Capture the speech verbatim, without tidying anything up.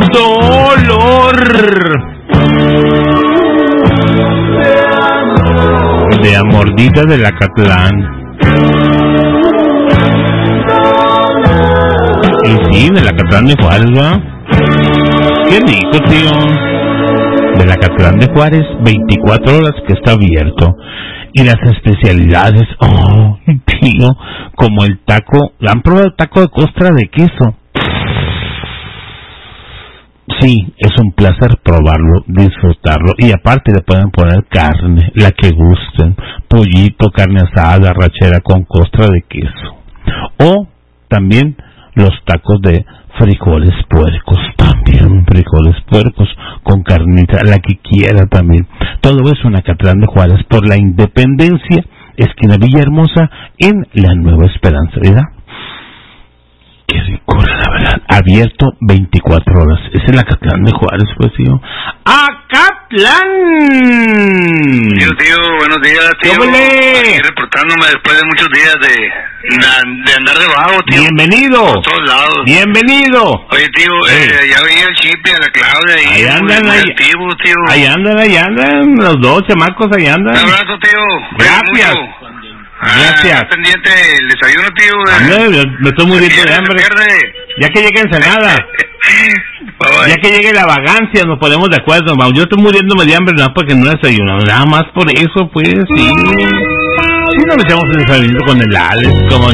dolor de Amordita del Acatlán. Y sí, del Acatlán de Juárez, ¿verdad? Qué rico, tío. Del Acatlán de Juárez, veinticuatro horas que está abierto. Y las especialidades, oh, tío, como el taco. ¿Han probado el taco de costra de queso? Sí, es un placer probarlo, disfrutarlo. Y aparte le pueden poner carne, la que gusten. Pollito, carne asada, arrachera con costra de queso. O también los tacos de frijoles puercos, también frijoles puercos con carnita, la que quiera también. Todo eso en Acatlán de Juárez, por la Independencia, esquina Villahermosa, en la Nueva Esperanza, ¿verdad? Qué rico, la verdad. Abierto veinticuatro horas. Es el Acatlán de Juárez, pues, tío. ¡Acatlán! Tío, tío, buenos días, tío. ¡Cómo le! Aquí reportándome después de muchos días de, de andar de vago, tío. ¡Bienvenido! Por todos lados. ¡Bienvenido! Oye, tío, Sí. eh, ya veía el chip y a la Claudia ahí. Ahí andan, muy, muy ahí. activos, tío. Ahí andan, ahí andan. Los dos chamacos, ahí andan. Un abrazo, tío. Gracias. Mucho. Gracias. Ah, pendiente el desayuno, tío. Ande, yo me estoy muriendo de hambre. Ya que llegue Ensenada, ya que llegue la vagancia, nos ponemos de acuerdo. Yo estoy muriéndome de hambre, no porque no desayuno, nada más por eso, pues, sí. Si no le echamos el desayuno con el Alex, como